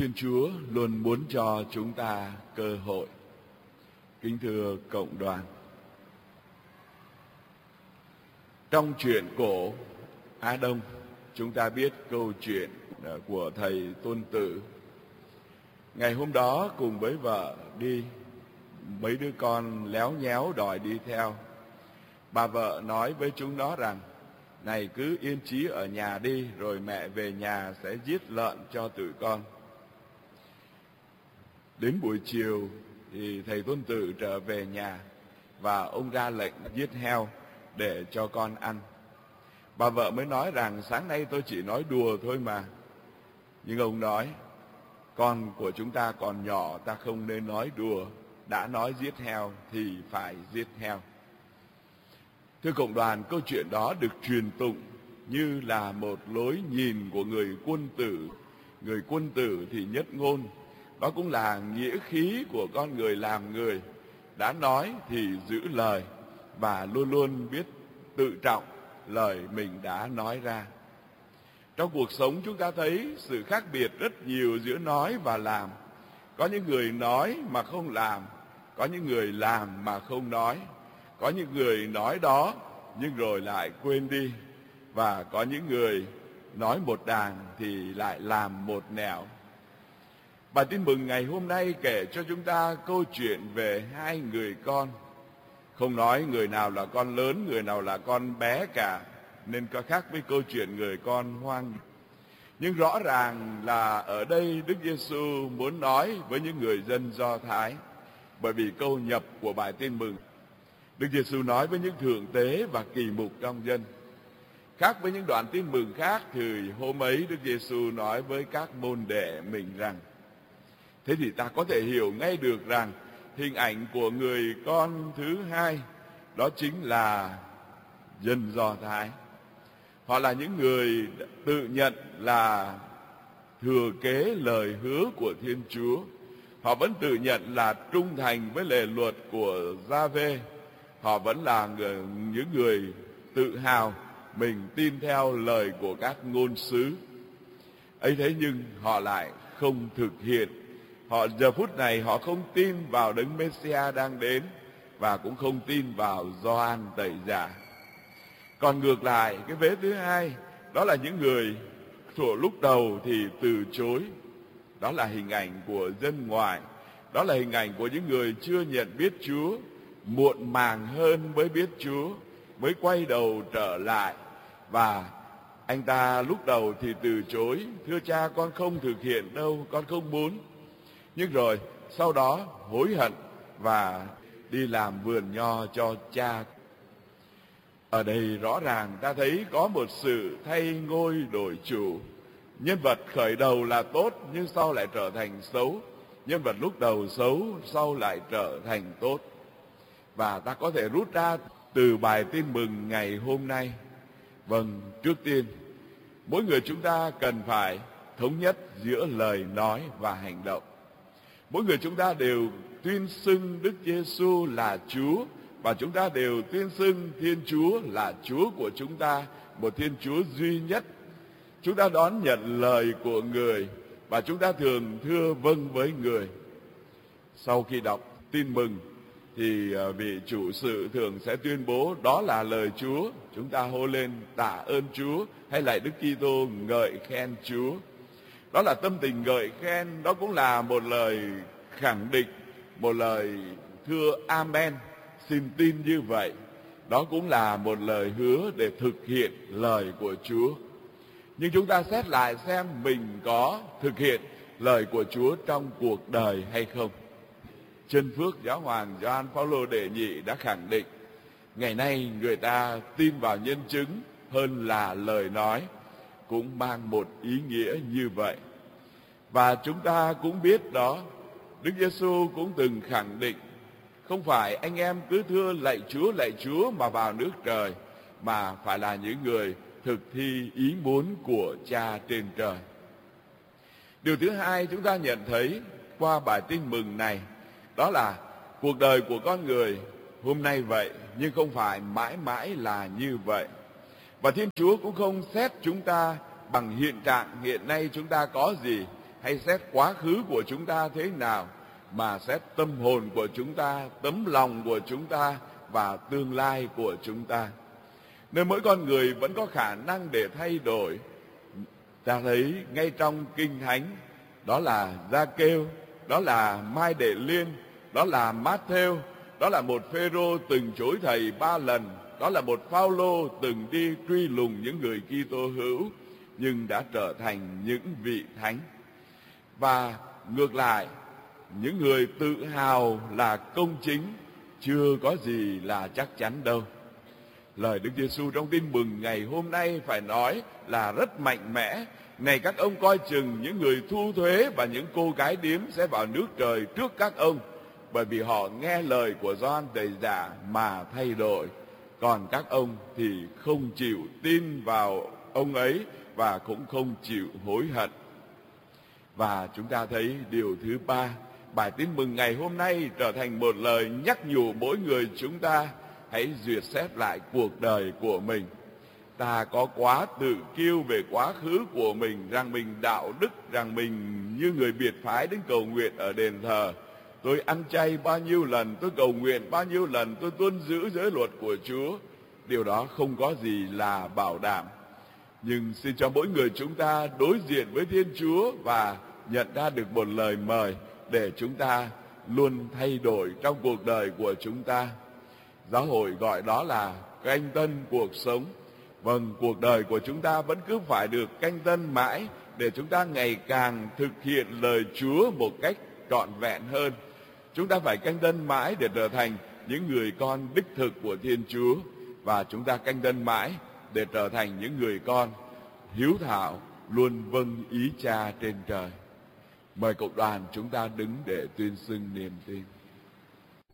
Thiên Chúa luôn muốn cho chúng ta cơ hội. Kính thưa cộng đoàn, trong truyện cổ Á Đông, chúng ta biết câu chuyện của thầy Tôn Tử. Ngày hôm đó cùng với vợ đi, mấy đứa con léo nhéo đòi đi theo. Bà vợ nói với chúng nó rằng: này, cứ yên chí ở nhà đi, rồi mẹ về nhà sẽ giết lợn cho tụi con. Đến buổi chiều thì thầy Tôn Tử trở về nhà và ông ra lệnh giết heo để cho con ăn. Bà vợ mới nói rằng: sáng nay tôi chỉ nói đùa thôi mà. Nhưng ông nói: con của chúng ta còn nhỏ, ta không nên nói đùa. Đã nói giết heo thì phải giết heo. Thưa cộng đoàn, câu chuyện đó được truyền tụng như là một lối nhìn của người quân tử. Người quân tử thì nhất ngôn. Đó cũng là nghĩa khí của con người làm người. Đã nói thì giữ lời và luôn luôn biết tự trọng lời mình đã nói ra. Trong cuộc sống chúng ta thấy sự khác biệt rất nhiều giữa nói và làm. Có những người nói mà không làm, có những người làm mà không nói, có những người nói đó nhưng rồi lại quên đi, và có những người nói một đàng thì lại làm một nẻo. Bài tin mừng ngày hôm nay kể cho chúng ta câu chuyện về hai người con. Không nói người nào là con lớn, người nào là con bé cả, nên có khác với câu chuyện người con hoang. Nhưng rõ ràng là ở đây Đức Giêsu muốn nói với những người dân Do Thái, bởi vì câu nhập của bài tin mừng, Đức Giêsu nói với những thượng tế và kỳ mục trong dân. Khác với những đoạn tin mừng khác thì hôm ấy Đức Giêsu nói với các môn đệ mình rằng. Thế thì ta có thể hiểu ngay được rằng hình ảnh của người con thứ hai đó chính là dân Do Thái. Họ là những người tự nhận là thừa kế lời hứa của Thiên Chúa. Họ vẫn tự nhận là trung thành với lề luật của Gia-vê. Họ vẫn là những người tự hào mình tin theo lời của các ngôn sứ. ấy thế nhưng họ lại không thực hiện. Họ giờ phút này họ không tin vào Đấng Mê-si-a đang đến, và cũng không tin vào Gioan Tẩy Giả. Còn ngược lại, cái vế thứ hai, đó là những người thuở lúc đầu thì từ chối. Đó là hình ảnh của dân ngoại. Đó là hình ảnh của những người chưa nhận biết Chúa, muộn màng hơn mới biết Chúa, mới quay đầu trở lại. Và anh ta lúc đầu thì từ chối: thưa cha, con không thực hiện đâu, con không muốn. Nhưng rồi sau đó hối hận và đi làm vườn nho cho cha. Ở đây rõ ràng ta thấy có một sự thay ngôi đổi chủ. Nhân vật khởi đầu là tốt nhưng sau lại trở thành xấu. Nhân vật lúc đầu xấu sau lại trở thành tốt. Và ta có thể rút ra từ bài tin mừng ngày hôm nay. Vâng, trước tiên, mỗi người chúng ta cần phải thống nhất giữa lời nói và hành động. Mỗi người chúng ta đều tuyên xưng Đức Giêsu là Chúa, và chúng ta đều tuyên xưng Thiên Chúa là Chúa của chúng ta, một Thiên Chúa duy nhất. Chúng ta đón nhận lời của người và chúng ta thường thưa vâng với người. Sau khi đọc tin mừng thì vị chủ sự thường sẽ tuyên bố đó là lời Chúa. Chúng ta hô lên tạ ơn Chúa, hay lạy Đức Kitô ngợi khen Chúa. Đó là tâm tình ngợi khen, đó cũng là một lời khẳng định, một lời thưa amen, xin tin như vậy. Đó cũng là một lời hứa để thực hiện lời của Chúa. Nhưng chúng ta xét lại xem mình có thực hiện lời của Chúa trong cuộc đời hay không. Chân Phước Giáo hoàng Gioan Phaolô đệ nhị đã khẳng định, ngày nay người ta tin vào nhân chứng hơn là lời nói, cũng mang một ý nghĩa như vậy. Và chúng ta cũng biết đó, Đức Giêsu cũng từng khẳng định, không phải anh em cứ thưa lạy Chúa mà vào nước trời, mà phải là những người thực thi ý muốn của Cha trên trời. Điều thứ hai chúng ta nhận thấy qua bài tin mừng này, đó là cuộc đời của con người hôm nay vậy, nhưng không phải mãi mãi là như vậy. Và Thiên Chúa cũng không xét chúng ta bằng hiện trạng hiện nay chúng ta có gì, hay xét quá khứ của chúng ta thế nào, mà xét tâm hồn của chúng ta, tấm lòng của chúng ta và tương lai của chúng ta. Nên mỗi con người vẫn có khả năng để thay đổi. Ta thấy ngay trong Kinh Thánh, đó là Gia-kêu, đó là Mai Đệ Liên, đó là Mát-thêu, đó là một Phêrô từng chối thầy 3 lần, đó là một Phao-lô từng đi truy lùng những người Kitô hữu nhưng đã trở thành những vị thánh. Và ngược lại, những người tự hào là công chính chưa có gì là chắc chắn đâu. Lời Đức Giêsu trong Tin Mừng ngày hôm nay phải nói là rất mạnh mẽ. Này các ông coi chừng những người thu thuế và những cô gái điếm sẽ vào nước trời trước các ông, bởi vì họ nghe lời của Gioan Tẩy Giả mà thay đổi. Còn các ông thì không chịu tin vào ông ấy và cũng không chịu hối hận. Và chúng ta thấy điều thứ ba, bài Tin Mừng ngày hôm nay trở thành một lời nhắc nhủ mỗi người chúng ta hãy duyệt xét lại cuộc đời của mình. Ta có quá tự kiêu về quá khứ của mình, rằng mình đạo đức, rằng mình như người biệt phái đến cầu nguyện ở đền thờ. Tôi ăn chay bao nhiêu lần, tôi cầu nguyện bao nhiêu lần, tôi tuân giữ giới luật của Chúa. Điều đó không có gì là bảo đảm. Nhưng xin cho mỗi người chúng ta đối diện với Thiên Chúa và nhận ra được một lời mời để chúng ta luôn thay đổi trong cuộc đời của chúng ta. Giáo hội gọi đó là canh tân cuộc sống. Vâng, cuộc đời của chúng ta vẫn cứ phải được canh tân mãi để chúng ta ngày càng thực hiện lời Chúa một cách trọn vẹn hơn. Chúng ta phải canh tân mãi để trở thành những người con đích thực của Thiên Chúa, và chúng ta canh tân mãi để trở thành những người con hiếu thảo, luôn vâng ý Cha trên trời. Mời cộng đoàn chúng ta đứng để tuyên xưng niềm tin.